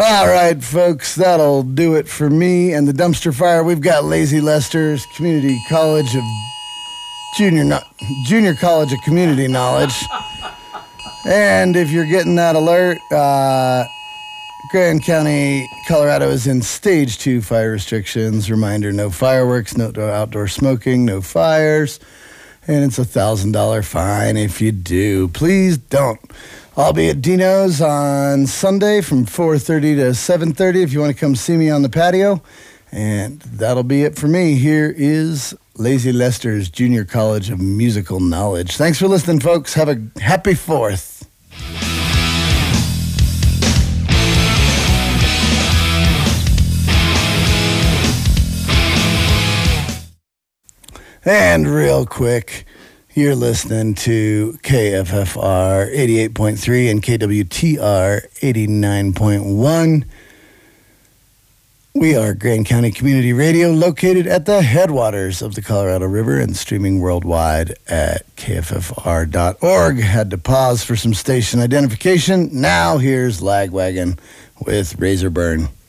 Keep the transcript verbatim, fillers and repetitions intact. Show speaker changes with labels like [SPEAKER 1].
[SPEAKER 1] All right, folks, that'll do it for me and the dumpster fire. We've got Lazy Lester's Community College of Junior no- Junior College of Community Knowledge. And if you're getting that alert, uh, Grand County, Colorado is in stage two fire restrictions. Reminder, no fireworks, no outdoor smoking, no fires. And it's a one thousand dollars fine if you do. Please don't. I'll be at Dino's on Sunday from four thirty to seven thirty if you want to come see me on the patio. And that'll be it for me. Here is Lazy Lester's Junior College of Musical Knowledge. Thanks for listening, folks. Have a happy fourth. And real quick, you're listening to K F F R eighty-eight point three and K W T R eighty-nine point one. We are Grand County Community Radio, located at the headwaters of the Colorado River and streaming worldwide at K F F R dot org. Had to pause for some station identification. Now here's Lagwagon with Razor Burn.